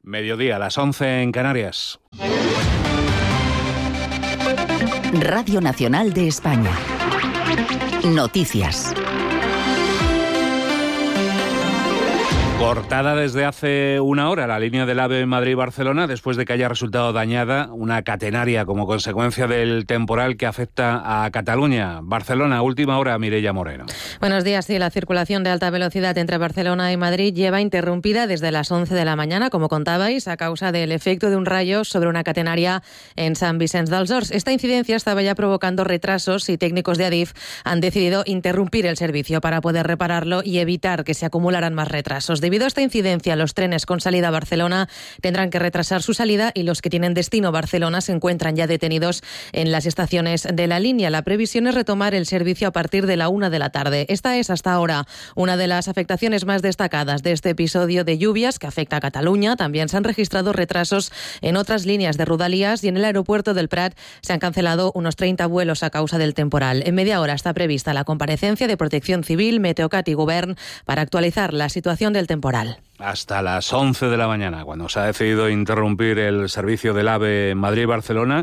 Mediodía, a las 11 en Canarias. Radio Nacional de España. Noticias. Cortada desde hace una hora la línea del AVE Madrid-Barcelona después de que haya resultado dañada una catenaria como consecuencia del temporal que afecta a Cataluña. Barcelona, última hora, Mireia Moreno. Buenos días. Sí, la circulación de alta velocidad entre Barcelona y Madrid lleva interrumpida desde las 11 de la mañana, como contabais, a causa del efecto de un rayo sobre una catenaria en Sant Vicenç dels Horts. Esta incidencia estaba ya provocando retrasos y técnicos de Adif han decidido interrumpir el servicio para poder repararlo y evitar que se acumularan más retrasos. Debido a esta incidencia, los trenes con salida a Barcelona tendrán que retrasar su salida y los que tienen destino Barcelona se encuentran ya detenidos en las estaciones de la línea. La previsión es retomar el servicio a partir de la 1 de la tarde. Esta es hasta ahora una de las afectaciones más destacadas de este episodio de lluvias que afecta a Cataluña. También se han registrado retrasos en otras líneas de Rodalies y en el aeropuerto del Prat se han cancelado unos 30 vuelos a causa del temporal. En media hora está prevista la comparecencia de Protección Civil, Meteocat y Govern para actualizar la situación del temporal. Hasta las 11 de la mañana, cuando se ha decidido interrumpir el servicio del AVE Madrid-Barcelona,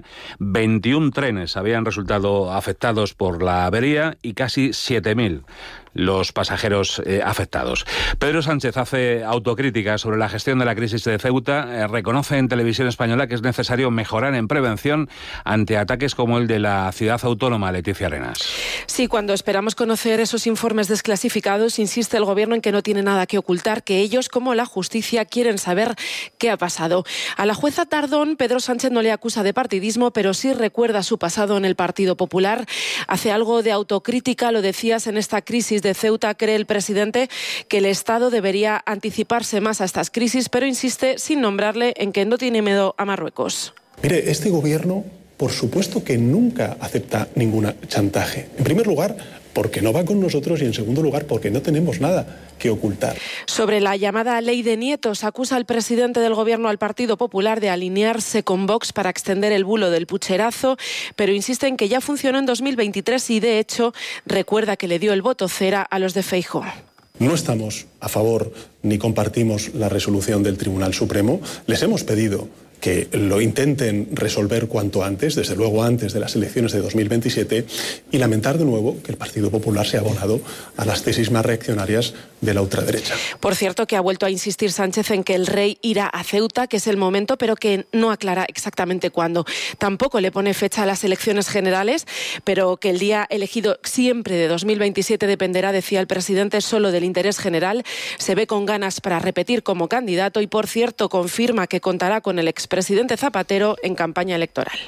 21 trenes habían resultado afectados por la avería y casi 7.000 los pasajeros afectados. Pedro Sánchez hace autocrítica sobre la gestión de la crisis de Ceuta, reconoce en Televisión Española que es necesario mejorar en prevención ante ataques como el de la ciudad autónoma. Leticia Arenas. Sí, cuando esperamos conocer esos informes desclasificados, insiste el Gobierno en que no tiene nada que ocultar, que ellos, como la justicia, quieren saber qué ha pasado. A la jueza Tardón, Pedro Sánchez no le acusa de partidismo, pero sí recuerda su pasado en el Partido Popular. Hace algo de autocrítica, lo decías, en esta crisis de Ceuta. Cree el presidente que el Estado debería anticiparse más a estas crisis, pero insiste, sin nombrarle, en que no tiene miedo a Marruecos. Mire, este Gobierno, por supuesto que nunca acepta ningún chantaje. En primer lugar, porque no va con nosotros y en segundo lugar, porque no tenemos nada que ocultar. Sobre la llamada ley de nietos, acusa el presidente del Gobierno al Partido Popular de alinearse con Vox para extender el bulo del pucherazo, pero insiste en que ya funcionó en 2023 y, de hecho, recuerda que le dio el voto cera a los de Feijóo. No estamos a favor ni compartimos la resolución del Tribunal Supremo. Les hemos pedido que lo intenten resolver cuanto antes, desde luego antes de las elecciones de 2027, y lamentar de nuevo que el Partido Popular se ha abonado a las tesis más reaccionarias de la ultraderecha. Por cierto, que ha vuelto a insistir Sánchez en que el rey irá a Ceuta, que es el momento, pero que no aclara exactamente cuándo. Tampoco le pone fecha a las elecciones generales, pero que el día elegido siempre de 2027 dependerá, decía el presidente, solo del interés general. Se ve con ganas para repetir como candidato y, por cierto, confirma que contará con el expresidente Zapatero en campaña electoral.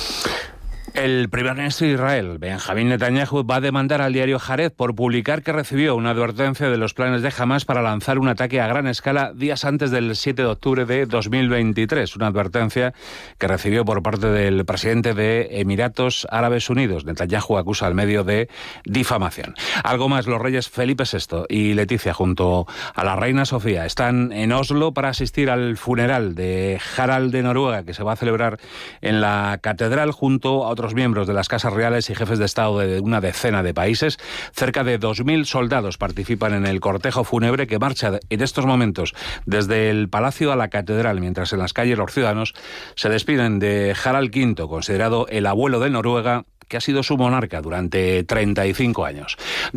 El primer ministro de Israel, Benjamín Netanyahu, va a demandar al diario Haaretz por publicar que recibió una advertencia de los planes de Hamás para lanzar un ataque a gran escala días antes del 7 de octubre de 2023. Una advertencia que recibió por parte del presidente de Emiratos Árabes Unidos. Netanyahu acusa al medio de difamación. Algo más, los reyes Felipe VI y Leticia, junto a la reina Sofía, están en Oslo para asistir al funeral de Harald de Noruega, que se va a celebrar en la catedral junto a otros miembros de las casas reales y jefes de Estado de una decena de países. Cerca de 2.000 soldados participan en el cortejo fúnebre que marcha en estos momentos desde el palacio a la catedral, mientras en las calles los ciudadanos se despiden de Harald V, considerado el abuelo de Noruega, que ha sido su monarca durante 35 años.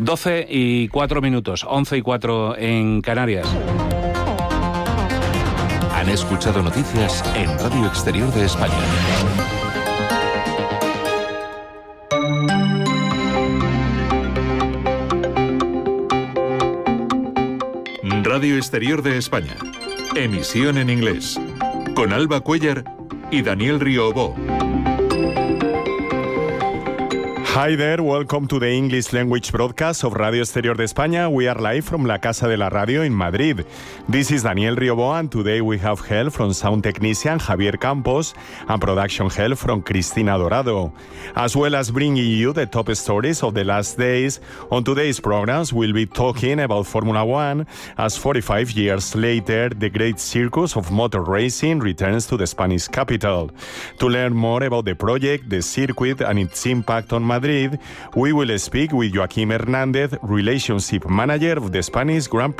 12:04, 11:04 en Canarias. Han escuchado noticias en Radio Exterior de España. Radio Exterior de España. Emisión en inglés. Con Alba Cuellar y Daniel Riobó. Hi there, welcome to the English language broadcast of Radio Exterior de España. We are live from La Casa de la Radio in Madrid. This is Daniel Riobó, and today we have help from sound technician Javier Campos and production help from Cristina Dorado. As well as bringing you the top stories of the last days, on today's programs we'll be talking about Formula One, as 45 years later the great circus of motor racing returns to the Spanish capital. To learn more about the project, the circuit and its impact on Madrid, we will speak with Joaquim Hernández, Relationship Manager of the Spanish Grand Prix.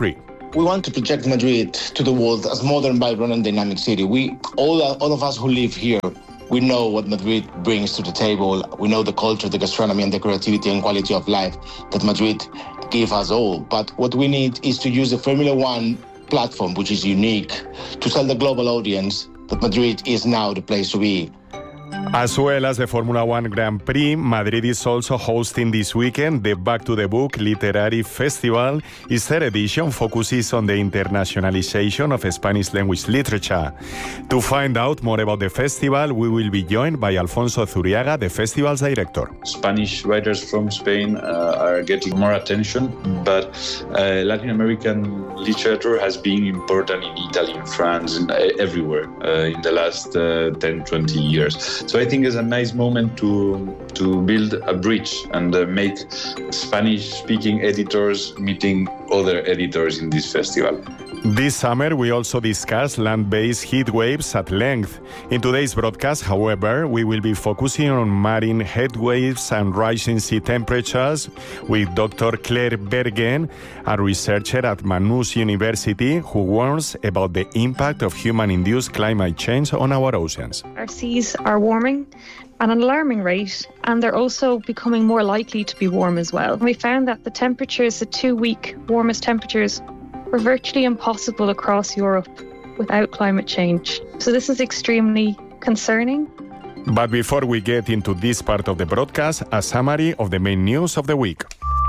We want to project Madrid to the world as modern, vibrant and dynamic city. All of us who live here, we know what Madrid brings to the table. We know the culture, the gastronomy and the creativity and quality of life that Madrid gives us all. But what we need is to use the Formula One platform, which is unique, to tell the global audience that Madrid is now the place to be. As well as the Formula One Grand Prix, Madrid is also hosting this weekend the Back to the Book Literary Festival. Its third edition focuses on the internationalization of Spanish language literature. To find out more about the festival, we will be joined by Alfonso Zuriaga, the festival's director. Spanish writers from Spain are getting more attention, but Latin American literature has been important in Italy, in France, and everywhere in the last 10-20 years. So I think it's a nice moment to build a bridge and make Spanish-speaking editors meeting other editors in this festival. This summer, we also discuss land-based heat waves at length. In today's broadcast, however, we will be focusing on marine heat waves and rising sea temperatures with Dr. Claire Bergen, a researcher at Manus University, who warns about the impact of human-induced climate change on our oceans. Our seas are warming at an alarming rate, and they're also becoming more likely to be warm as well. We found that the temperatures, the 2-week warmest temperatures, were virtually impossible across Europe without climate change. So this is extremely concerning. But before we get into this part of the broadcast, a summary of the main news of the week.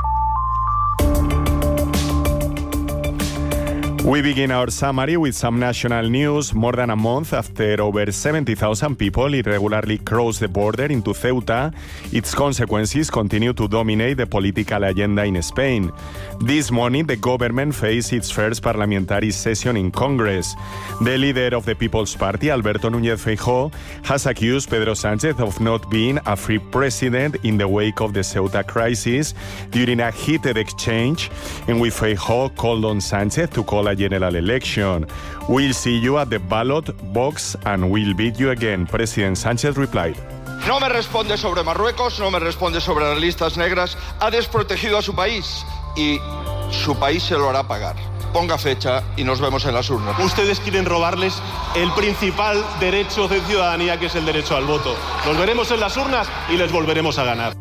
We begin our summary with some national news. More than a month after over 70,000 people irregularly crossed the border into Ceuta, its consequences continue to dominate the political agenda in Spain. This morning, the government faced its first parliamentary session in Congress. The leader of the People's Party, Alberto Núñez Feijóo, has accused Pedro Sánchez of not being a free president in the wake of the Ceuta crisis during a heated exchange in which Feijóo called on Sánchez to call a general election. We'll see you at the ballot box and we'll beat you again, President Sánchez replied. No me responde sobre Marruecos, no me responde sobre las listas negras, ha desprotegido a su país y su país se lo hará pagar. Ponga fecha y nos vemos en las urnas. Ustedes quieren robarles el principal derecho de ciudadanía, que es el derecho al voto. Nos veremos en las urnas y les volveremos a ganar.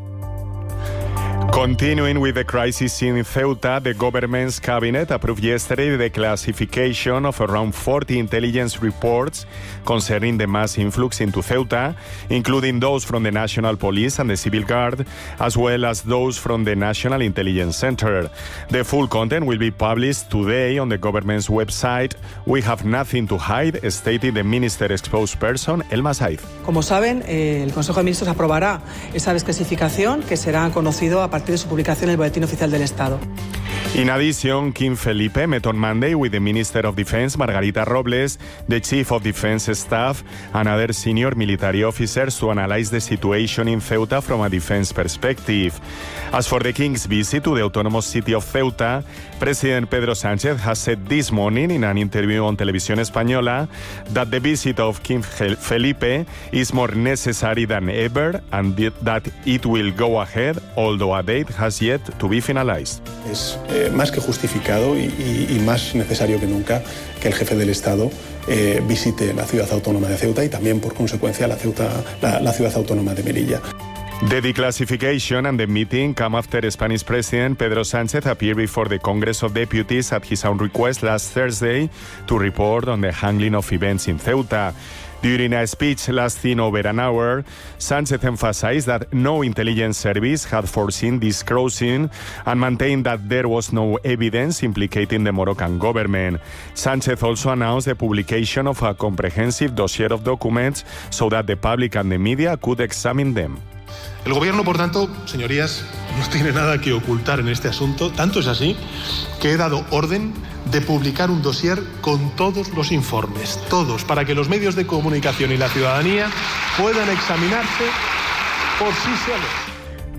Continuing with the crisis in Ceuta, the government's cabinet approved yesterday the classification of around 40 intelligence reports concerning the mass influx into Ceuta, including those from the National Police and the Civil Guard, as well as those from the National Intelligence Center. The full content will be published today on the government's website. We have nothing to hide, stated the minister's spokesperson, Elma Saiz. Como saben, el Consejo de Ministros aprobará esa desclasificación que será conocido a partir de su publicación en el Boletín Oficial del Estado. In addition, King Felipe met on Monday with the Minister of Defense, Margarita Robles, the Chief of Defense Staff, and other senior military officers to analyze the situation in Ceuta from a defense perspective. As for the King's visit to the autonomous city of Ceuta, President Pedro Sánchez has said this morning in an interview on Televisión Española that the visit of King Felipe is more necessary than ever and that it will go ahead, although a date has yet to be finalized. Es más que justificado y más necesario que nunca que el jefe del Estado visite la ciudad autónoma de Ceuta y también, por consecuencia, la ciudad autónoma de Melilla. The declassification and the meeting come after Spanish President Pedro Sánchez appeared before the Congress of Deputies at his own request last Thursday to report on the handling of events in Ceuta. During a speech lasting over an hour, Sánchez emphasized that no intelligence service had foreseen this crossing and maintained that there was no evidence implicating the Moroccan government. Sánchez also announced the publication of a comprehensive dossier of documents so that the public and the media could examine them. El Gobierno, por tanto, señorías, no tiene nada que ocultar en este asunto. Tanto es así que he dado orden de publicar un dossier con todos los informes, todos, para que los medios de comunicación y la ciudadanía puedan examinarse por sí solos.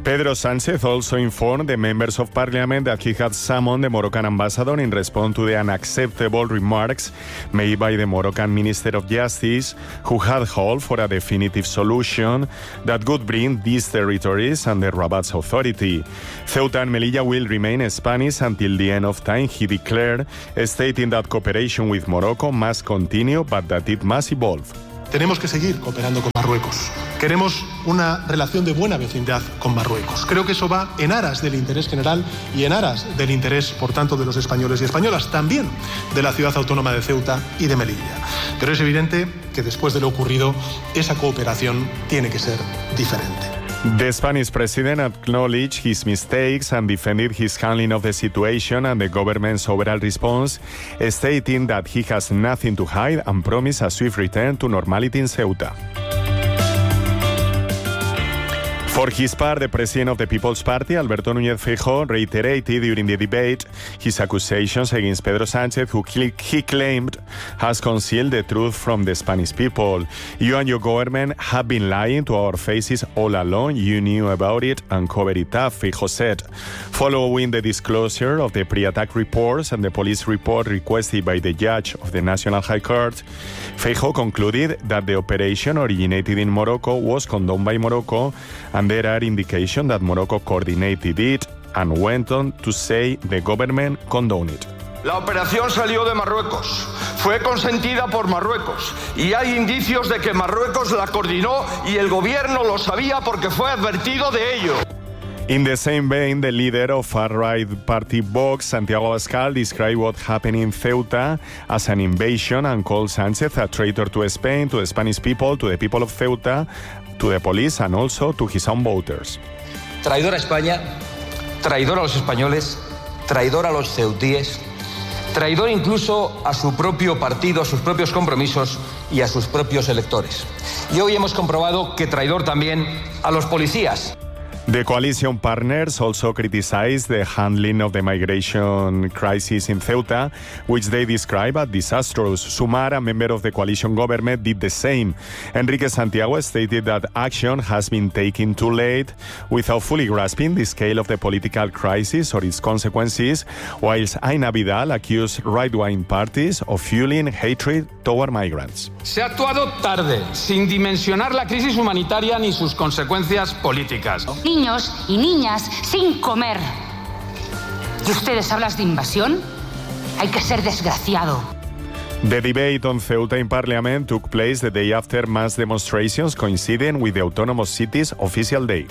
Pedro Sánchez also informed the members of parliament that he had summoned the Moroccan ambassador in response to the unacceptable remarks made by the Moroccan Minister of Justice, who had called for a definitive solution that would bring these territories under Rabat's authority. Ceuta and Melilla will remain Spanish until the end of time, he declared, stating that cooperation with Morocco must continue, but that it must evolve. Tenemos que seguir cooperando con Marruecos. Queremos una relación de buena vecindad con Marruecos. Creo que eso va en aras del interés general y en aras del interés, por tanto, de los españoles y españolas, también de la ciudad autónoma de Ceuta y de Melilla. Pero es evidente que después de lo ocurrido, esa cooperación tiene que ser diferente. The Spanish president acknowledged his mistakes and defended his handling of the situation and the government's overall response, stating that he has nothing to hide and promised a swift return to normality in Ceuta. For his part, the president of the People's Party, Alberto Núñez Feijóo, reiterated during the debate his accusations against Pedro Sánchez, who he claimed has concealed the truth from the Spanish people. You and your government have been lying to our faces all along. You knew about it and covered it up, Feijóo said. Following the disclosure of the pre-attack reports and the police report requested by the judge of the National High Court, Feijóo concluded that the operation originated in Morocco was condoned by Morocco, and there are indications that Morocco coordinated it, and went on to say the government condoned it. La operación salió de Marruecos, fue consentida por Marruecos y hay indicios de que Marruecos la coordinó y el gobierno lo sabía porque fue advertido de ello. In the same vein, the leader of far-right party Vox, Santiago Abascal, described what happened in Ceuta as an invasion and called Sánchez a traitor to Spain, to the Spanish people, to the people of Ceuta, to the police and also to his own voters. Traidor a España, traidor a los españoles, traidor a los ceutíes, traidor incluso a su propio partido, a sus propios compromisos y a sus propios electores. Y hoy hemos comprobado que traidor también a los policías. The coalition partners also criticized the handling of the migration crisis in Ceuta, which they describe as disastrous. Sumar, a member of the coalition government, did the same. Enrique Santiago stated that action has been taken too late without fully grasping the scale of the political crisis or its consequences, whilst Aina Vidal accused right-wing parties of fueling hatred toward migrants. Se ha actuado tarde, sin dimensionar la crisis humanitaria ni sus consecuencias políticas. Niños y niñas sin comer. ¿Y ustedes hablan de invasión? Hay que ser desgraciado. The debate on Ceuta in Parliament took place the day after mass demonstrations coinciding with the Autonomous Cities official day.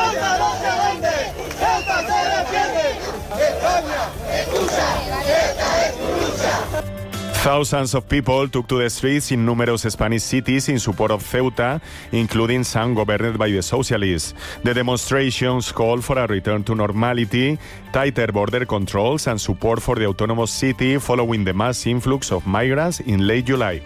Thousands of people took to the streets in numerous Spanish cities in support of Ceuta, including some governed by the socialists. The demonstrations called for a return to normality, tighter border controls, and support for the autonomous city following the mass influx of migrants in late July.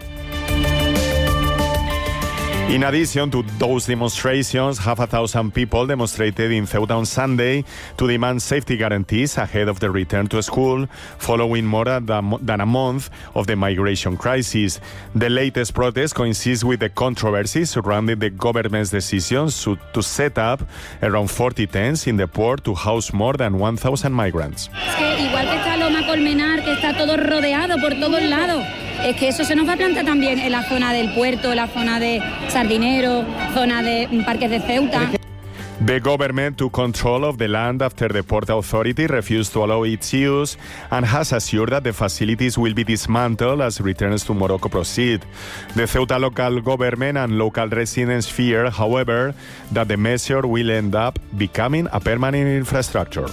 In addition to those demonstrations, 5,000 people demonstrated in Ceuta on Sunday to demand safety guarantees ahead of the return to school, following more than a month of the migration crisis. The latest protest coincides with the controversy surrounding the government's decisions to set up around 40 tents in the port to house more than 1,000 migrants. Es que igual que está Loma Colmenar, que está todo rodeado por todos lados, es que eso se nos va a plantar también en la zona del puerto, la zona de Sardinero, zona de parques de Ceuta. The government took control of the land after the Port Authority refused to allow its use and has assured that the facilities will be dismantled as returns to Morocco proceed. The Ceuta local government and local residents fear, however, that the measure will end up becoming a permanent infrastructure.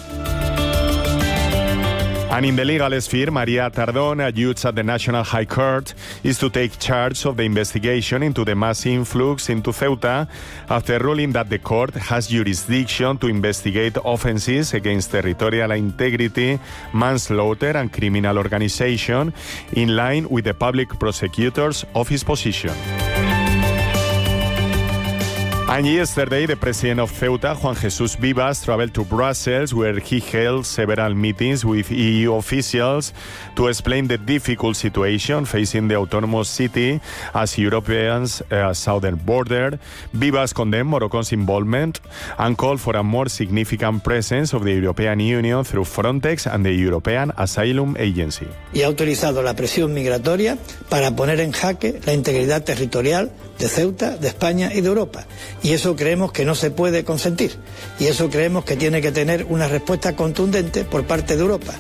And in the legal sphere, María Tardón, a judge at the National High Court, is to take charge of the investigation into the mass influx into Ceuta after ruling that the court has jurisdiction to investigate offences against territorial integrity, manslaughter and criminal organization, in line with the public prosecutor's office position. And yesterday, the president of Ceuta, Juan Jesús Vivas, traveled to Brussels, where he held several meetings with EU officials to explain the difficult situation facing the autonomous city as Europeans' southern border. Vivas condemned Morocco's involvement and called for a more significant presence of the European Union through Frontex and the European Asylum Agency. Y ha utilizado la presión migratoria para poner en jaque la integridad territorial de Ceuta, de España y de Europa. Y eso creemos que no se puede consentir. Y eso creemos que tiene que tener una respuesta contundente por parte de Europa.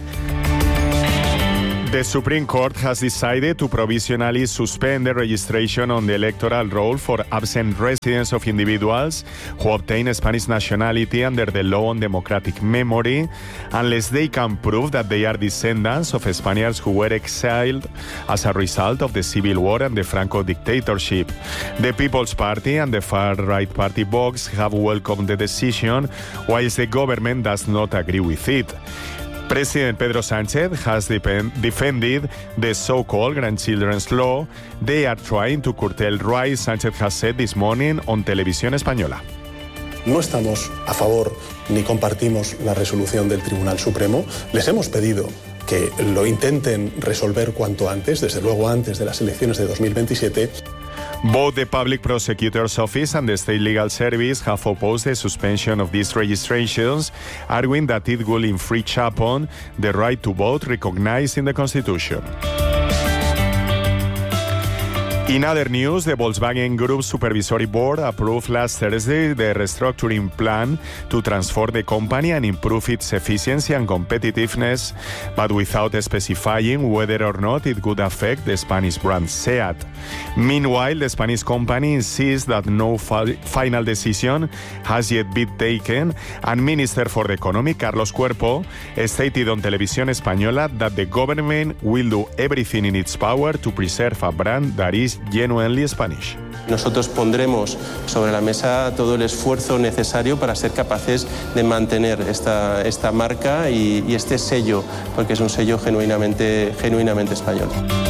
The Supreme Court has decided to provisionally suspend the registration on the electoral roll for absent residents of individuals who obtain Spanish nationality under the Law on Democratic Memory, unless they can prove that they are descendants of Spaniards who were exiled as a result of the Civil War and the Franco dictatorship. The People's Party and the far-right party Vox have welcomed the decision, whilst the government does not agree with it. President Pedro Sánchez has defended the so-called grandchildren's law. They are trying to curtail rights, Sánchez has said this morning on Televisión Española. No estamos a favor ni compartimos la resolución del Tribunal Supremo. Les hemos pedido que lo intenten resolver cuanto antes, desde luego antes de las elecciones de 2027. Both the Public Prosecutor's Office and the State Legal Service have opposed the suspension of these registrations, arguing that it will infringe upon the right to vote recognized in the Constitution. In other news, the Volkswagen Group Supervisory Board approved last Thursday the restructuring plan to transform the company and improve its efficiency and competitiveness, but without specifying whether or not it would affect the Spanish brand SEAT. Meanwhile, the Spanish company insists that no final decision has yet been taken, and Minister for the Economy, Carlos Cuerpo, stated on Televisión Española that the government will do everything in its power to preserve a brand that is genuinely Spanish. Nosotros pondremos sobre la mesa todo el esfuerzo necesario para ser capaces de mantener esta marca y este sello, porque es un sello genuinamente español.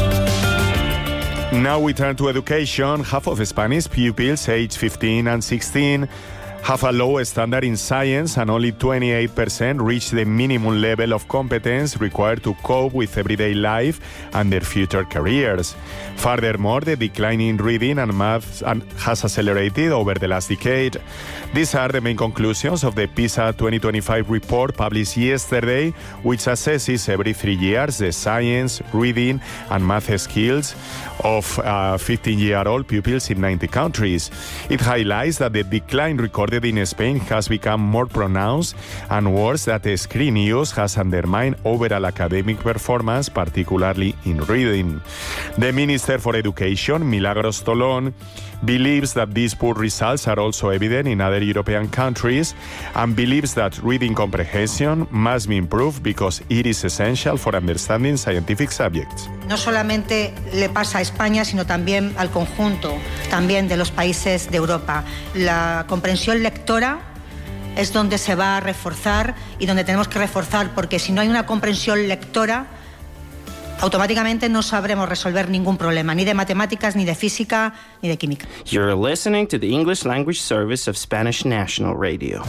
Now we turn to education. Half of Spanish pupils aged 15 and 16 have a low standard in science, and only 28% reach the minimum level of competence required to cope with everyday life and their future careers. Furthermore, the decline in reading and math has accelerated over the last decade. These are the main conclusions of the PISA 2025 report published yesterday, which assesses every 3 years the science, reading and math skills of 15-year-old pupils in 90 countries. It highlights that the decline recorded in Spain has become more pronounced, and worse, that the screen use has undermined overall academic performance, particularly in reading. The Minister for Education, Milagros Tolón, believes that these poor results are also evident in other European countries and believes that reading comprehension must be improved because it is essential for understanding scientific subjects. No solamente le pasa a España, sino también al conjunto también de los países de Europa. La comprensión lectora es donde se va a reforzar y donde tenemos que reforzar, porque si no hay una comprensión lectora, automáticamente no sabremos resolver ningún problema, ni de matemáticas, ni de física, ni de química. You're listening to the English Language Service of Spanish National Radio.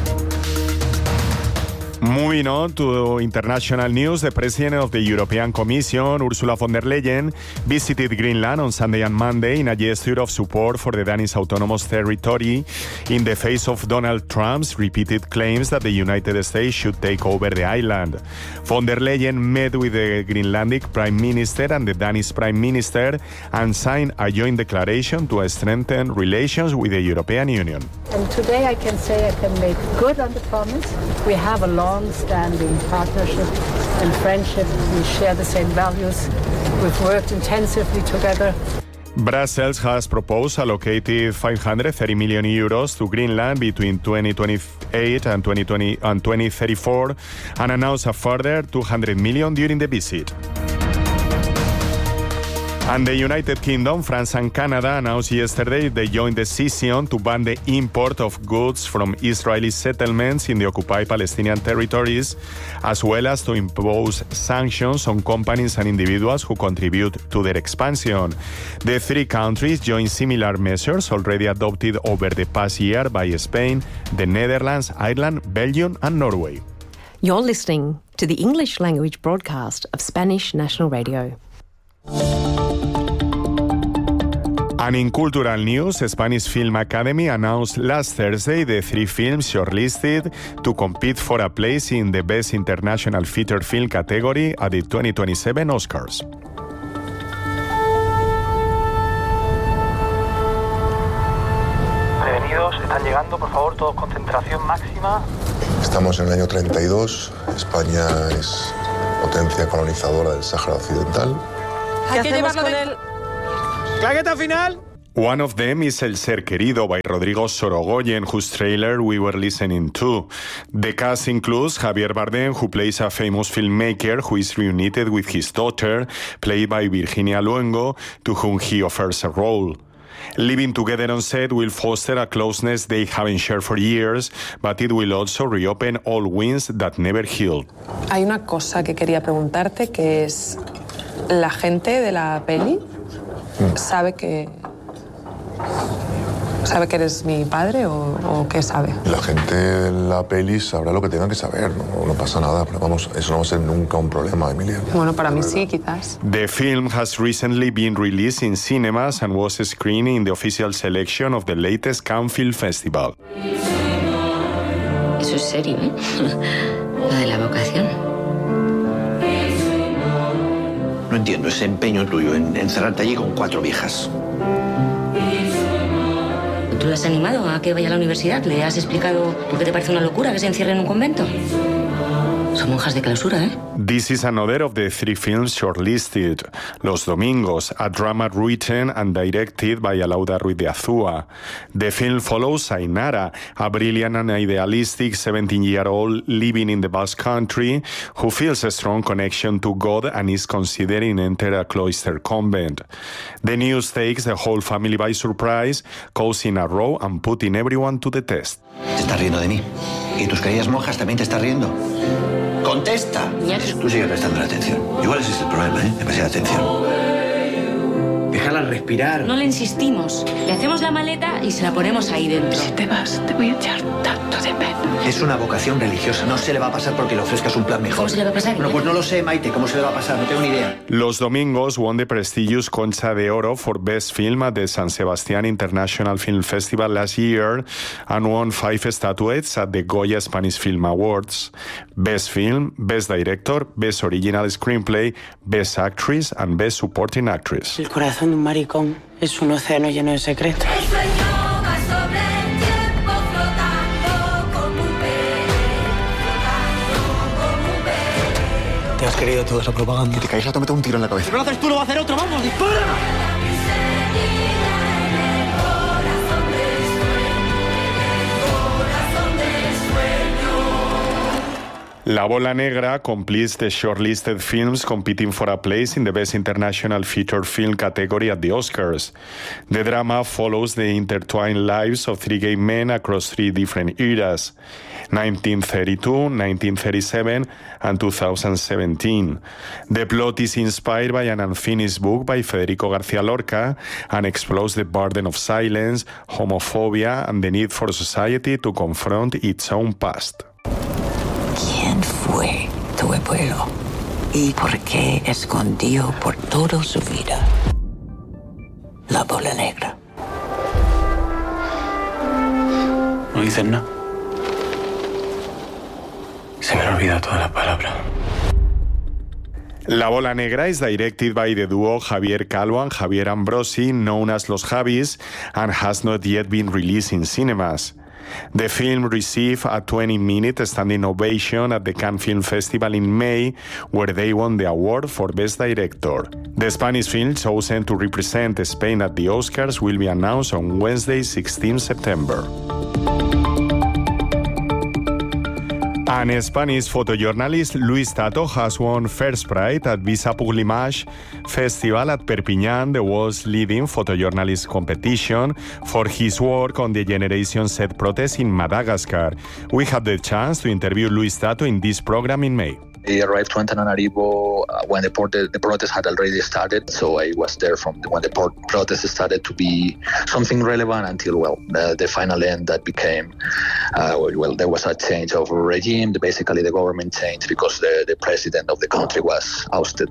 Moving on to international news, the President of the European Commission, Ursula von der Leyen, visited Greenland on Sunday and Monday in a gesture of support for the Danish autonomous territory in the face of Donald Trump's repeated claims that the United States should take over the island. Von der Leyen met with the Greenlandic Prime Minister and the Danish Prime Minister and signed a joint declaration to strengthen relations with the European Union. And today I can say I can make good on the promise. We have a long-standing partnership and friendship. We share the same values. We've worked intensively together. Brussels has proposed allocated 530 million euros to Greenland between 2028 and 2034 and announced a further 200 million during the visit. And the United Kingdom, France and Canada announced yesterday the joint decision to ban the import of goods from Israeli settlements in the occupied Palestinian territories, as well as to impose sanctions on companies and individuals who contribute to their expansion. The three countries joined similar measures already adopted over the past year by Spain, the Netherlands, Ireland, Belgium and Norway. You're listening to the English language broadcast of Spanish National Radio. And in cultural news, Spanish Film Academy announced last Thursday the three films shortlisted to compete for a place in the Best International Feature Film category at the 2027 Oscars. Prevenidos, están llegando, por favor, todos concentración máxima. Estamos en el año 32, España es potencia colonizadora del Sáhara Occidental. Hay que llevarlo con él. ¡Claqueta final! One of them is El Ser Querido by Rodrigo Sorogoyen, whose trailer we were listening to. The cast includes Javier Bardem, who plays a famous filmmaker who is reunited with his daughter, played by Virginia Luengo, to whom he offers a role. Living together on set will foster a closeness they haven't shared for years, but it will also reopen all wounds that never healed. Hay una cosa que quería preguntarte, que es la gente de la peli sabe que eres mi padre o qué sabe. La gente de la peli sabrá lo que tenga que saber, no pasa nada, pero vamos, eso no va a ser nunca un problema, Emilia. Bueno, para mí sí, quizás. The film has recently been released in cinemas and was screened in the official selection of the latest Cannes Film Festival. Eso es serio, ¿eh? Lo de la vocación. No entiendo ese empeño tuyo en encerrarte allí con 4 viejas. ¿Tú le has animado a que vaya a la universidad? ¿Le has explicado por qué te parece una locura que se encierre en un convento? Son monjas de clausura, ¿eh? This is another of the three films shortlisted. Los Domingos, a drama written and directed by Alauda Ruiz de Azúa. The film follows Ainara, a brilliant and idealistic 17-year-old living in the Basque Country who feels a strong connection to God and is considering enter a cloister convent. The news takes the whole family by surprise, causing a row and putting everyone to the test. Te estás riendo de mí. ¿Y tus queridas monjas también te estás riendo? ¡Contesta! Tú sigue prestando atención. Igual ese es el problema, ¿eh? Demasiada atención. Déjala respirar. No le insistimos. Le hacemos la maleta y se la ponemos ahí dentro. Si te vas, te voy a echar tanto de menos. Es una vocación religiosa. No se le va a pasar porque le ofrezcas un plan mejor. ¿Cómo se le va a pasar? Bueno, pues no lo sé, Maite. ¿Cómo se le va a pasar? No tengo ni idea. Los Domingos won the prestigious Concha de Oro for Best Film at the San Sebastián International Film Festival last year and won 5 statuettes at the Goya Spanish Film Awards. Best Film, Best Director, Best Original Screenplay, Best Actress and Best Supporting Actress. El corazón de un maricón es un océano lleno de secretos. Te has querido toda esa propaganda. Que te caes, te meto un tiro en la cabeza. Si no lo haces tú, lo va a hacer otro. ¡Vamos, dispara! La Bola Negra completes the shortlisted films competing for a place in the Best International Feature Film category at the Oscars. The drama follows the intertwined lives of 3 gay men across 3 different eras, 1932, 1937, and 2017. The plot is inspired by an unfinished book by Federico García Lorca and explores the burden of silence, homophobia, and the need for society to confront its own past. ¿Quién fue tu abuelo? ¿Y por qué escondió por toda su vida la bola negra? No dicen nada. Se me han olvidado todas las palabras. La Bola Negra is directed by the duo Javier Calvo and Javier Ambrosi, known as Los Javis, and has not yet been released in cinemas. The film received a 20-minute standing ovation at the Cannes Film Festival in May, where they won the award for Best Director. The Spanish film chosen to represent Spain at the Oscars will be announced on Wednesday, 16 September. And Spanish photojournalist Luis Tato has won first prize at Visa pour l'Image Festival at Perpignan, the world's leading photojournalist competition, for his work on the Generation Z protest in Madagascar. We had the chance to interview Luis Tato in this program in May. I arrived to Antananarivo when the protest had already started, so I was there from when the protest started to be something relevant until, the final end that became, there was a change of regime. Basically, the government changed because the president of the country was ousted.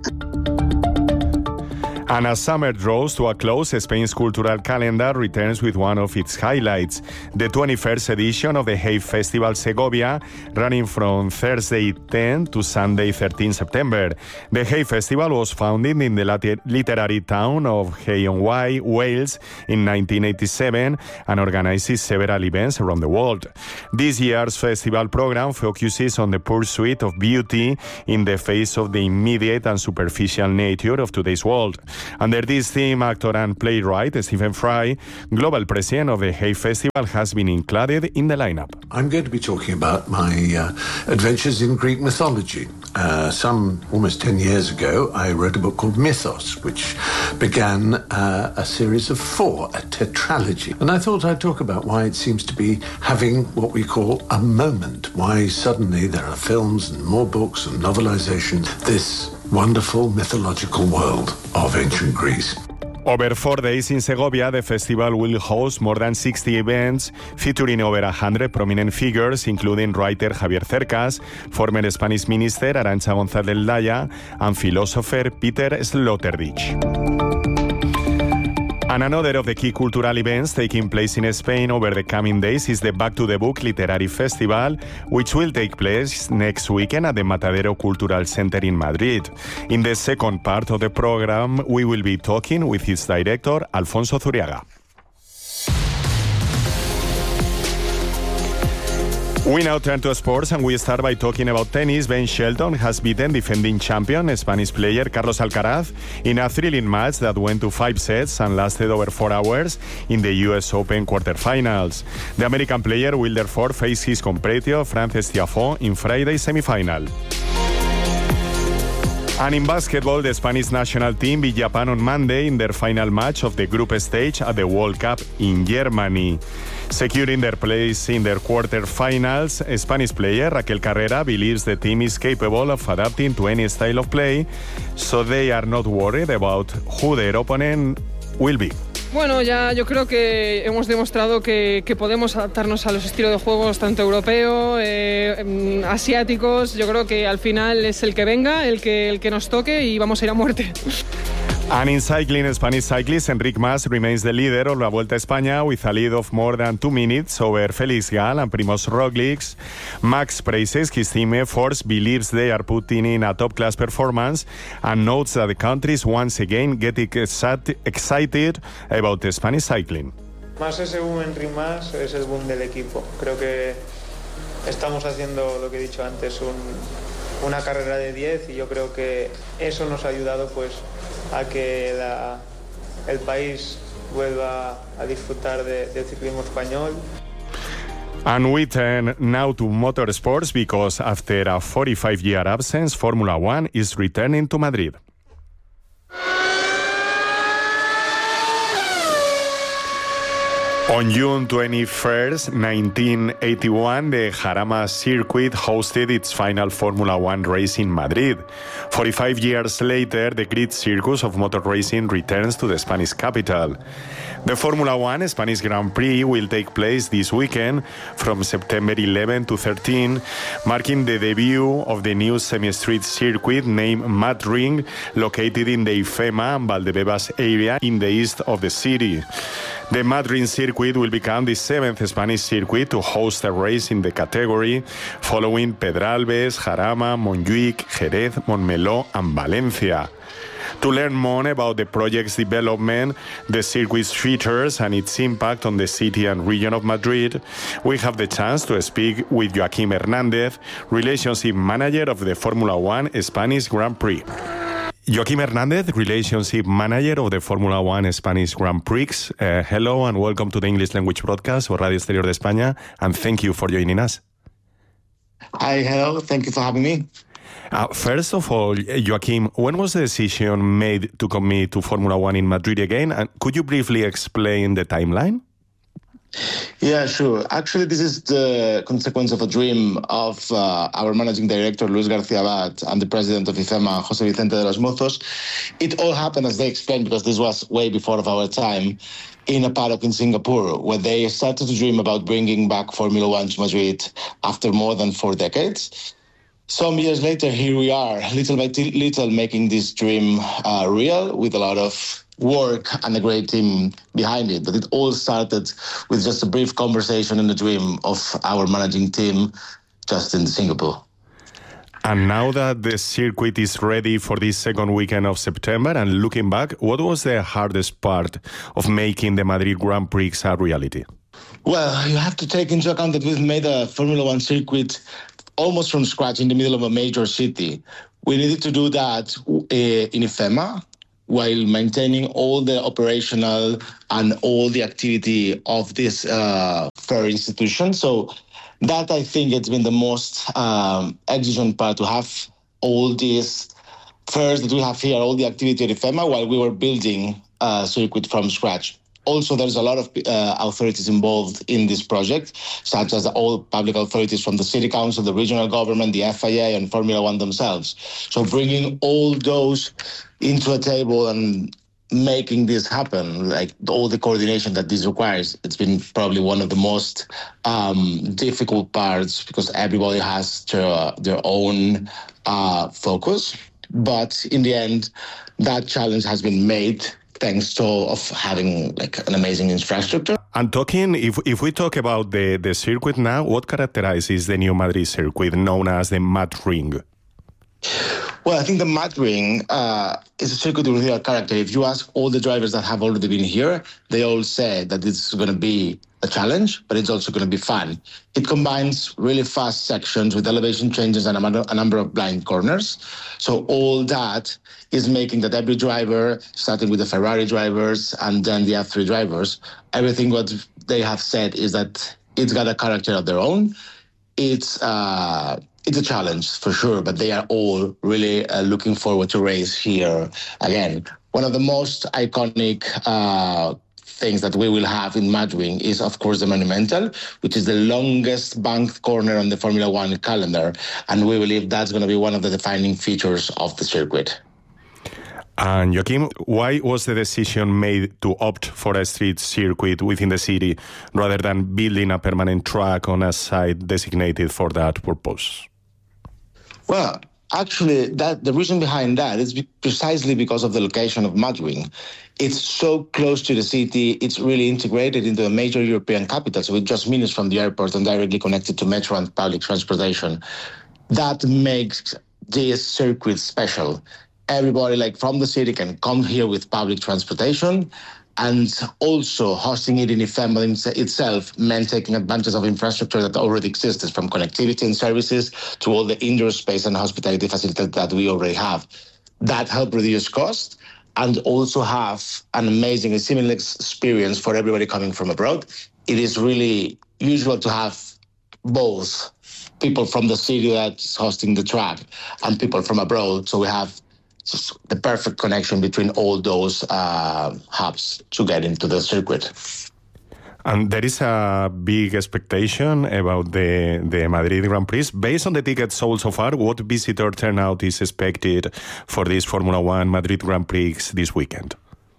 And as summer draws to a close, Spain's cultural calendar returns with one of its highlights, the 21st edition of the Hay Festival Segovia, running from Thursday 10 to Sunday 13 September. The Hay Festival was founded in the literary town of Hay-on-Wye, Wales, in 1987 and organizes several events around the world. This year's festival program focuses on the pursuit of beauty in the face of the immediate and superficial nature of today's world. Under this theme, actor and playwright Stephen Fry, global president of the Hay Festival, has been included in the lineup. I'm going to be talking about my adventures in Greek mythology. Some almost 10 years ago, I wrote a book called Mythos, which began a series of 4, a tetralogy. And I thought I'd talk about why it seems to be having what we call a moment, why suddenly there are films and more books and novelizations, this wonderful mythological world of ancient Greece. Over 4 days in Segovia, the festival will host more than 60 events featuring over 100 prominent figures, including writer Javier Cercas, former Spanish minister Arantxa González Laya, and philosopher Peter Sloterdijk. And another of the key cultural events taking place in Spain over the coming days is the Back to the Book Literary Festival, which will take place next weekend at the Matadero Cultural Center in Madrid. In the second part of the program, we will be talking with its director, Alfonso Zuriaga. We now turn to sports, and we start by talking about tennis. Ben Shelton has beaten defending champion Spanish player Carlos Alcaraz in a thrilling match that went to 5 sets and lasted over 4 hours in the US Open quarterfinals. The American player will therefore face his compatriot Frances Tiafoe in Friday's semifinal. And in basketball, the Spanish national team beat Japan on Monday in their final match of the group stage at the World Cup in Germany. Securing their place in their quarterfinals, Spanish player Raquel Carrera believes the team is capable of adapting to any style of play, so they are not worried about who their opponent will be. Bueno, ya yo creo que hemos demostrado que podemos adaptarnos a los estilos de juegos tanto europeos, asiáticos. Yo creo que al final es el que venga, el que nos toque y vamos a ir a muerte. And in cycling, Spanish cyclist Enric Mas remains the leader of la Vuelta a España with a lead of more than 2 minutes over Félix Gall and Primož Roglič. Max praises his team efforts, believes they are putting in a top-class performance, and notes that the country is once again getting excited about the Spanish cycling. Más ese boom Enric Mas es el boom del equipo. Creo que estamos haciendo lo que he dicho antes, una carrera de 10, y yo creo que eso nos ha ayudado pues a que el país vuelva a disfrutar del ciclismo español. And we turn now to motorsports because after a 45-year absence, Formula One is returning to Madrid. On June 21st, 1981, the Jarama circuit hosted its final Formula One race in Madrid. 45 years later, the great circus of motor racing returns to the Spanish capital. The Formula One Spanish Grand Prix will take place this weekend from September 11 to 13, marking the debut of the new semi-street circuit named Mad Ring, located in the Ifema and Valdebebas area in the east of the city. The Mad Ring circuit will become the 7th Spanish circuit to host a race in the category, following Pedralbes, Jarama, Montjuic, Jerez, Montmeló and Valencia. To learn more about the project's development, the circuit's features and its impact on the city and region of Madrid, we have the chance to speak with Joaquim Hernández, Relationship Manager of the Formula One Spanish Grand Prix. Joaquim Hernández, Relationship Manager of the Formula One Spanish Grand Prix. Hello and welcome to the English language broadcast of Radio Exterior de España, and thank you for joining us. Hi, hello. Thank you for having me. First of all, Joaquim, when was the decision made to commit to Formula One in Madrid again? And could you briefly explain the timeline? Yeah, sure. Actually, this is the consequence of a dream of our managing director, Luis García Abad, and the president of IFEMA, José Vicente de los Mozos. It all happened, as they explained, because this was way before of our time, in a paddock in Singapore, where they started to dream about bringing back Formula One to Madrid after more than 4 decades. Some years later, here we are, little by little, making this dream real, with a lot of work and a great team behind it. But it all started with just a brief conversation and a dream of our managing team just in Singapore. And now that the circuit is ready for this second weekend of September, and looking back, what was the hardest part of making the Madrid Grand Prix a reality? Well, you have to take into account that we've made a Formula One circuit almost from scratch in the middle of a major city. We needed to do that in IFEMA while maintaining all the operational and all the activity of this fair institution. So that, I think, it's been the most exigent part, to have all these fairs that we have here, all the activity at IFEMA, while we were building a circuit from scratch. Also, there's a lot of authorities involved in this project, such as all public authorities from the City Council, the regional government, the FIA, and Formula One themselves. So bringing all those into a table and making this happen, like all the coordination that this requires, it's been probably one of the most difficult parts, because everybody has their own focus. But in the end, that challenge has been made thanks to of having like an amazing infrastructure. And if we talk about the circuit now, what characterizes the new Madrid circuit known as the Mad Ring? Well, I think the Mad Ring is a circuit with real character. If you ask all the drivers that have already been here, they all say that it's going to be a challenge, but it's also going to be fun. It combines really fast sections with elevation changes and a number of blind corners. So all that is making that every driver, starting with the Ferrari drivers and then the F3 drivers, everything what they have said is that it's got a character of their own. It's a challenge for sure, but they are all really looking forward to race here again. One of the most iconic things that we will have in Mad Ring is, of course, the Monumental, which is the longest banked corner on the Formula One calendar. And we believe that's going to be one of the defining features of the circuit. And Joaquim, why was the decision made to opt for a street circuit within the city rather than building a permanent track on a site designated for that purpose? Well, actually, the reason behind that is precisely because of the location of Mad Ring. It's so close to the city. It's really integrated into a major European capital. So it's just minutes from the airport and directly connected to metro and public transportation. That makes this circuit special. Everybody from the city can come here with public transportation, and also hosting it in IFEMA itself meant taking advantage of infrastructure that already exists, from connectivity and services to all the indoor space and hospitality facilities that we already have. That helped reduce cost and also have an amazing and seamless experience for everybody coming from abroad. It is really usual to have both people from the city that's hosting the track and people from abroad. So we have just the perfect connection between all those hubs to get into the circuit. And there is a big expectation about the Madrid Grand Prix. Based on the tickets sold so far, what visitor turnout is expected for this Formula One Madrid Grand Prix this weekend?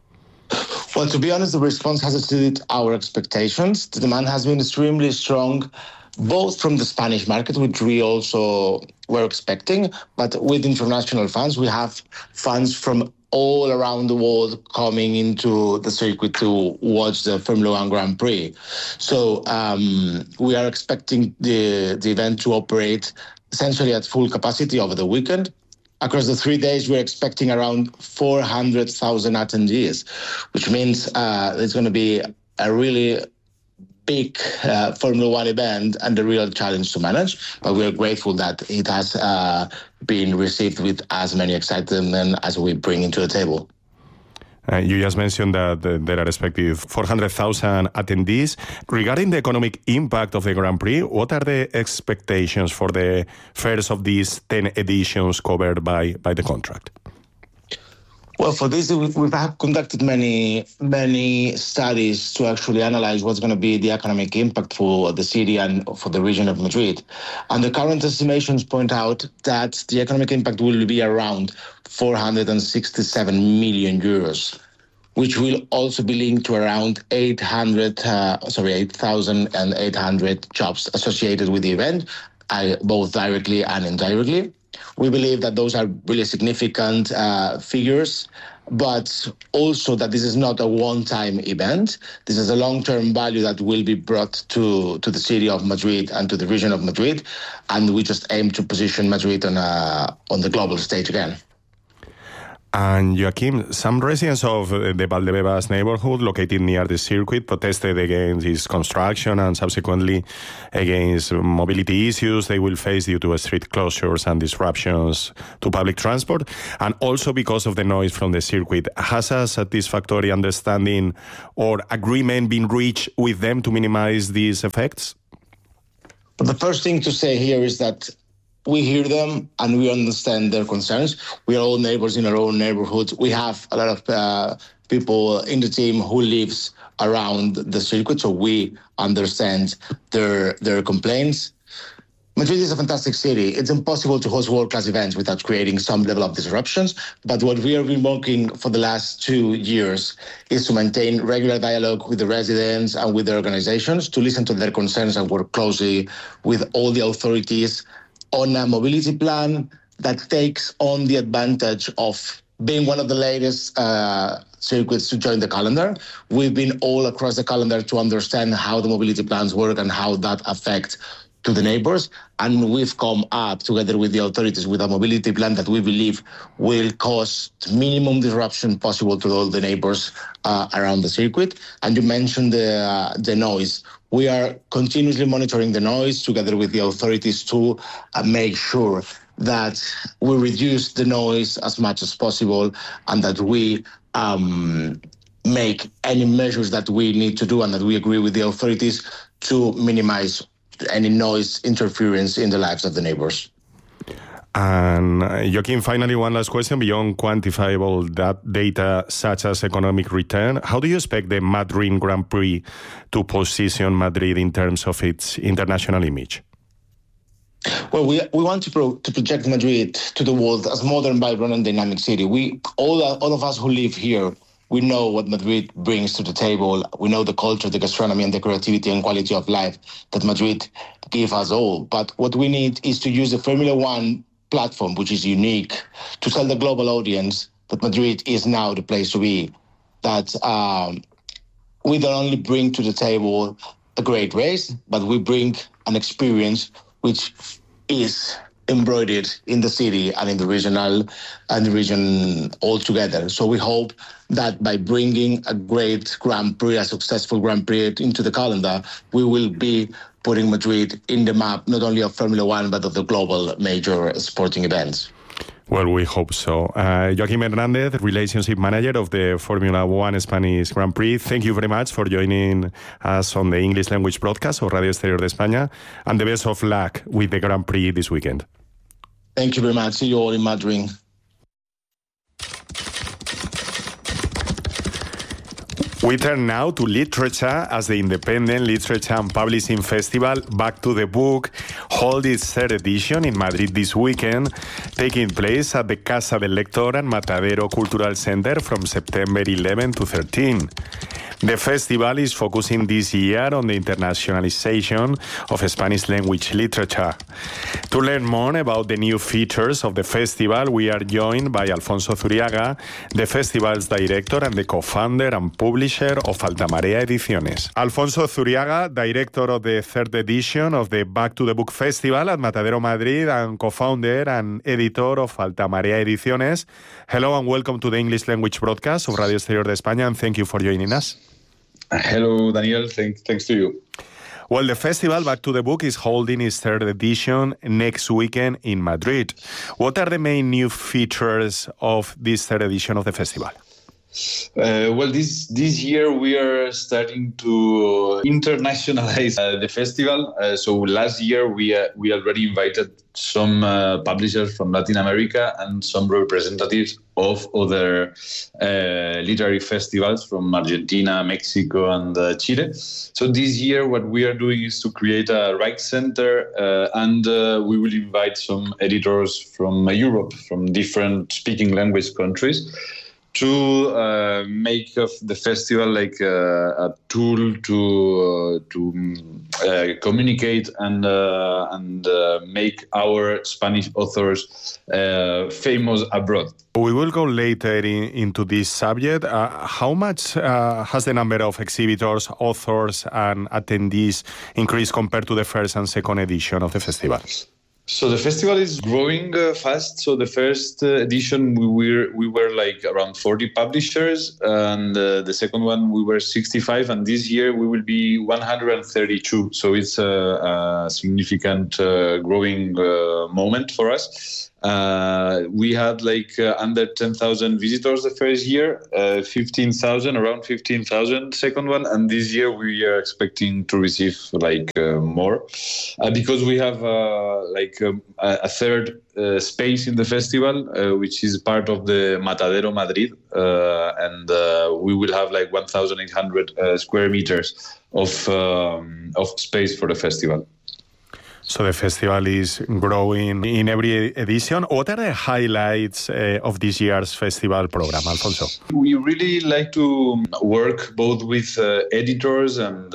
Well, to be honest, the response has exceeded our expectations. The demand has been extremely strong, both from the Spanish market, which we also were expecting, but with international fans. We have fans from all around the world coming into the circuit to watch the Formula One Grand Prix. So we are expecting the event to operate essentially at full capacity over the weekend. Across the 3 days, we're expecting around 400,000 attendees, which means it's going to be a really big Formula One event and a real challenge to manage. But we're grateful that it has been received with as many excitement as we bring into the table. You just mentioned that there are expected 400,000 attendees. Regarding the economic impact of the Grand Prix, what are the expectations for the first of these 10 editions covered by the contract? Well, for this, we've conducted many studies to actually analyze what's going to be the economic impact for the city and for the region of Madrid. And the current estimations point out that the economic impact will be around 467 million euros, which will also be linked to around 8,800 jobs associated with the event, both directly and indirectly. We believe that those are really significant figures, but also that this is not a one-time event. This is a long-term value that will be brought to the city of Madrid and to the region of Madrid, and we just aim to position Madrid on the global stage again. And Joaquim, some residents of the Valdebebas neighborhood located near the circuit protested against its construction and subsequently against mobility issues they will face due to street closures and disruptions to public transport, and also because of the noise from the circuit. Has a satisfactory understanding or agreement been reached with them to minimize these effects? But the first thing to say here is that we hear them and we understand their concerns. We are all neighbors in our own neighborhoods. We have a lot of people in the team who lives around the circuit, so we understand their complaints. Madrid is a fantastic city. It's impossible to host world-class events without creating some level of disruptions. But what we have been working for the last 2 years is to maintain regular dialogue with the residents and with the organizations, to listen to their concerns and work closely with all the authorities on a mobility plan that takes on the advantage of being one of the latest circuits to join the calendar. We've been all across the calendar to understand how the mobility plans work and how that affects to the neighbors. And we've come up together with the authorities with a mobility plan that we believe will cause minimum disruption possible to all the neighbors around the circuit. And you mentioned the noise. We are continuously monitoring the noise together with the authorities to make sure that we reduce the noise as much as possible and that we make any measures that we need to do and that we agree with the authorities to minimize any noise interference in the lives of the neighbors. And Joaquim, finally, one last question. Beyond quantifiable data such as economic return, how do you expect the Madrid Grand Prix to position Madrid in terms of its international image? Well, we want to project Madrid to the world as modern, vibrant and dynamic city. All of us who live here, we know what Madrid brings to the table. We know the culture, the gastronomy and the creativity and quality of life that Madrid gives us all. But what we need is to use the Formula One platform, which is unique, to tell the global audience that Madrid is now the place to be, that we don't only bring to the table a great race, but we bring an experience which is embroidered in the city and in the region altogether. So we hope that by bringing a great Grand Prix, a successful Grand Prix into the calendar, we will be putting Madrid in the map, not only of Formula One, but of the global major sporting events. Well, we hope so. Joaquim Hernández, Relationship Manager of the Formula One Spanish Grand Prix, thank you very much for joining us on the English language broadcast of Radio Exterior de España, and the best of luck with the Grand Prix this weekend. Thank you very much. See you all in Madrid. We turn now to literature as the Independent Literature and Publishing Festival Back to the Book holds its third edition in Madrid this weekend, taking place at the Casa del Lector and Matadero Cultural Center from September 11 to 13. The festival is focusing this year on the internationalization of Spanish language literature. To learn more about the new features of the festival, we are joined by Alfonso Zuriaga, the festival's director and the co-founder and publisher of Altamarea Ediciones. Alfonso Zuriaga, director of the third edition of the Back to the Book Festival at Matadero Madrid and co-founder and editor of Altamarea Ediciones. Hello and welcome to the English language broadcast of Radio Exterior de España, and thank you for joining us. Hello, Daniel. Thanks to you. Well, the festival Back to the Book is holding its third edition next weekend in Madrid. What are the main new features of this third edition of the festival? Well, this year we are starting to internationalize the festival. So last year we already invited some publishers from Latin America and some representatives of other literary festivals from Argentina, Mexico, and Chile. So this year what we are doing is to create a Write Center, and we will invite some editors from Europe, from different speaking language countries, to make of the festival like a tool to communicate and make our Spanish authors famous abroad. We will go later into this subject. How much has the number of exhibitors, authors, and attendees increased compared to the first and second edition of the festival? So the festival is growing fast. So the first edition we were like around 40 publishers, and the second one we were 65, and this year we will be 132. So it's a significant growing moment for us. We had like under 10,000 visitors the first year, 15,000, around 15,000 second one, and this year we are expecting to receive like more because we have a third space in the festival, which is part of the Matadero Madrid, and we will have like 1,800 square meters of space for the festival. So the festival is growing in every edition. What are the highlights of this year's festival program, Alfonso? We really like to work both with editors and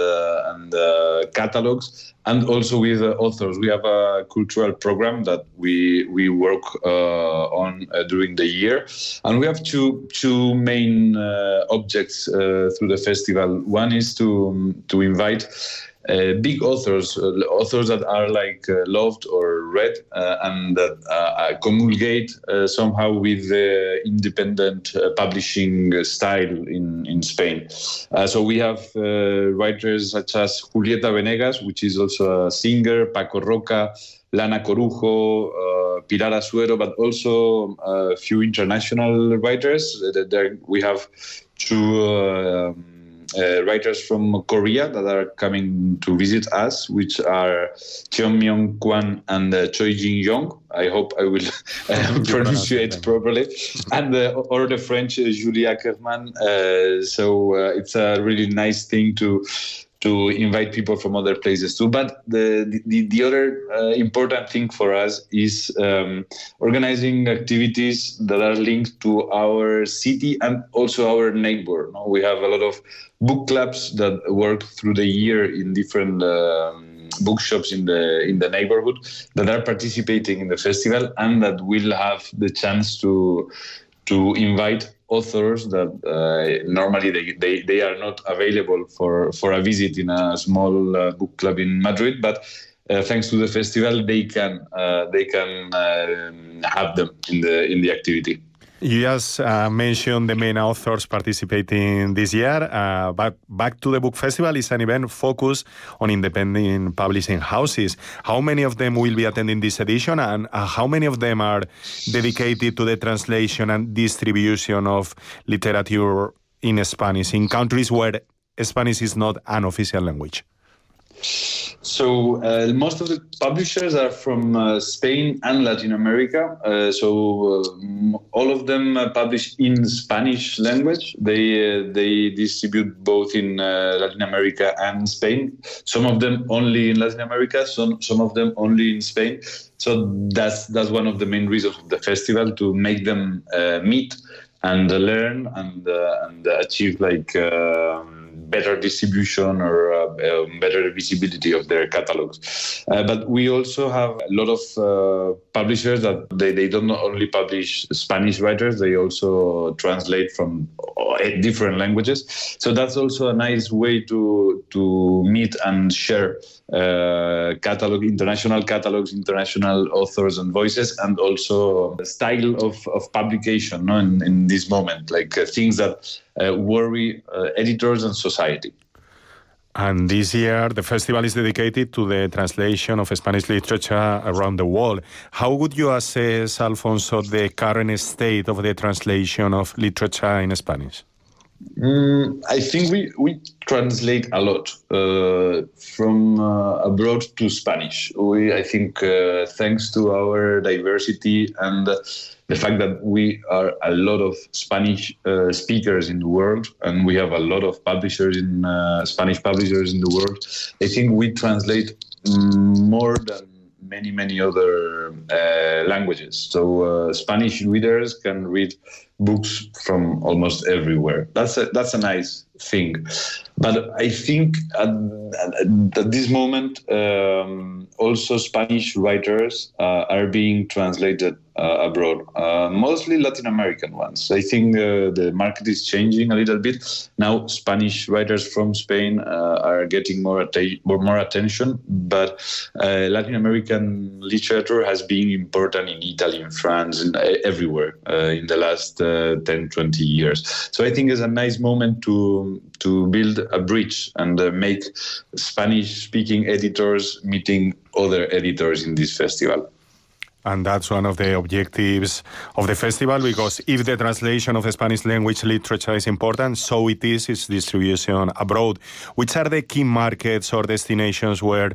catalogs, and also with authors. We have a cultural program that we work on during the year, and we have two main objects through the festival. One is to invite big authors that are like loved or read and that communicate somehow with the independent publishing style in Spain. So we have writers such as Julieta Venegas, which is also a singer, Paco Roca, Lana Corujo, Pilar Asuero, but also a few international writers. We have two writers from Korea that are coming to visit us, which are Cheon Myung Kwan and Choi Jin Young. I hope I will pronounce it properly. And or the French Julie Ackerman. So it's a really nice thing to invite people from other places too. But the other important thing for us is organizing activities that are linked to our city and also our neighbor. We have a lot of book clubs that work through the year in different bookshops in the neighborhood that are participating in the festival and that will have the chance to invite authors that normally they are not available for a visit in a small book club in Madrid, but thanks to the festival they can have them in the activity. You just mentioned the main authors participating this year, but Back to the Book Festival is an event focused on independent publishing houses. How many of them will be attending this edition, and how many of them are dedicated to the translation and distribution of literature in Spanish in countries where Spanish is not an official language? So most of the publishers are from Spain and Latin America. All of them publish in Spanish language. They distribute both in Latin America and Spain. Some of them only in Latin America, some of them only in Spain. So that's one of the main reasons of the festival, to make them meet and learn and achieve like better distribution or better visibility of their catalogs. But we also have a lot of publishers that they don't only publish Spanish writers, they also translate from different languages. So that's also a nice way to meet and share international catalogs, international authors and voices, and also style of publication in this moment, like things that worry editors and society. And this year, the festival is dedicated to the translation of Spanish literature around the world. How would you assess, Alfonso, the current state of the translation of literature in Spanish? I think we translate a lot from abroad to Spanish. I think thanks to our diversity and the fact that we are a lot of Spanish speakers in the world, and we have a lot of publishers in Spanish publishers in the world, I think we translate more than many other languages. So Spanish readers can read books from almost everywhere. That's a nice thing. But I think at this moment, also Spanish writers are being translated abroad, mostly Latin American ones. I think the market is changing a little bit. Now Spanish writers from Spain are getting more attention, but Latin American literature has been important in Italy, in France, and everywhere in the last 10-20 years. So I think it's a nice moment to build a bridge and make Spanish-speaking editors meeting other editors in this festival. And that's one of the objectives of the festival, because if the translation of Spanish language literature is important, so it is its distribution abroad. Which are the key markets or destinations where